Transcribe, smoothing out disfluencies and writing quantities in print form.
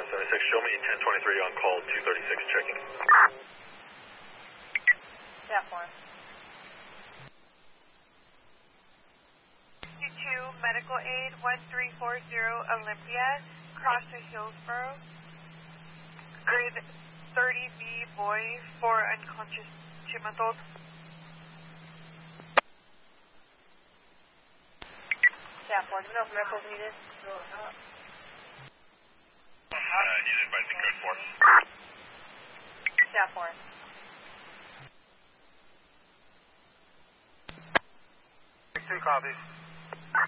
76, show me 1023 on call 236 checking. That one. 2 medical aid 1340 Olympia, Crossing Hillsborough. Grade 30B boy, 4 unconscious, 2 months old. Staff 1, do you know if medical's needed? Needed by the code 4. Staff 4. 2 copies.